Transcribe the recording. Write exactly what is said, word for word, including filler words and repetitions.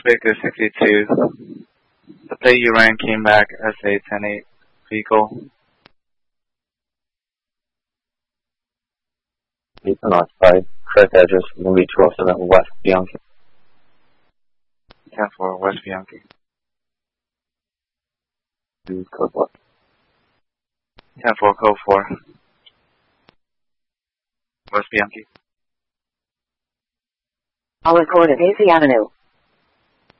Baker sixty-two. The plate you ran came back S A ten eight vehicle. Ethan occupied. Correct address, movie two oh seven West Bianchi. ten four West Bianchi. Use code what? ten four code four. West Bianchi. All record at A C Avenue.